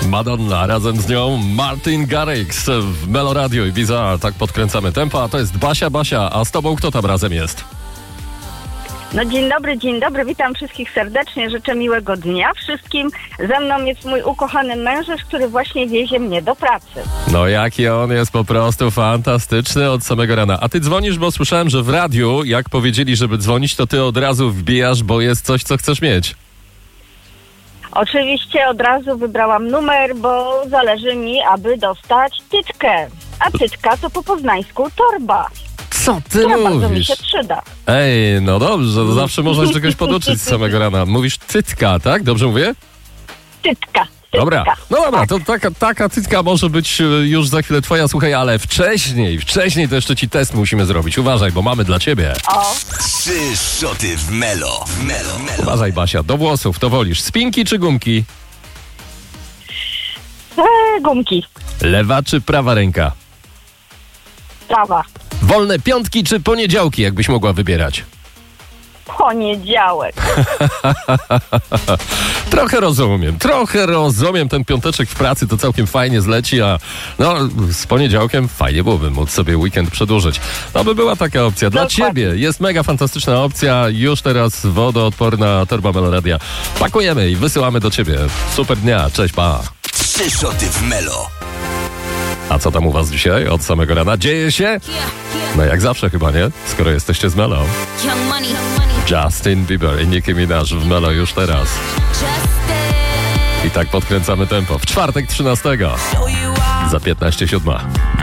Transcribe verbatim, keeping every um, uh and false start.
Madonna, razem z nią Martin Garrix w Melo Radio i Ibiza. Tak podkręcamy tempo, a to jest Basia, Basia. A z tobą kto tam razem jest? No dzień dobry, dzień dobry, witam wszystkich serdecznie, życzę miłego dnia wszystkim. Ze mną jest mój ukochany mężusz, który właśnie wiezie mnie do pracy. No jaki on jest po prostu fantastyczny od samego rana. A ty dzwonisz, bo słyszałem, że w radiu, jak powiedzieli, żeby dzwonić, to ty od razu wbijasz, bo jest coś, co chcesz mieć. Oczywiście od razu wybrałam numer, bo zależy mi, aby dostać tytkę. A tytka to po poznańsku torba. Co ty która mówisz? bardzo mi się przyda. Ej, no dobrze, to zawsze można się czegoś poduczyć z samego rana. Mówisz tytka, tak? Dobrze mówię? Tytka. Dobra, tytka. no dobra, to taka, taka tytka może być już za chwilę twoja, słuchaj, ale wcześniej, wcześniej to jeszcze ci test musimy zrobić. Uważaj, bo mamy dla ciebie. O. Trzy szoty w Melo. W Melo. Melo. Uważaj, Basia, do włosów, to wolisz spinki czy gumki? E, gumki. Lewa czy prawa ręka? Prawa. Wolne piątki czy poniedziałki, jakbyś mogła wybierać? Poniedziałek. Trochę rozumiem, trochę rozumiem. Ten piąteczek w pracy to całkiem fajnie zleci, a no z poniedziałkiem fajnie byłoby móc sobie weekend przedłużyć. No by była taka opcja. Dla Dokładnie. ciebie jest mega fantastyczna opcja. Już teraz wodoodporna torba Melo Radia. Pakujemy i wysyłamy do ciebie. Super dnia, cześć, pa. Trzy szoty w Melo. A co tam u was dzisiaj od samego rana? Dzieje się? No jak zawsze chyba, nie? Skoro jesteście z Melo. Justin Bieber i Nicki Minaj w Melo już teraz. I tak podkręcamy tempo. W czwartek trzynastego za piętnaście siódma.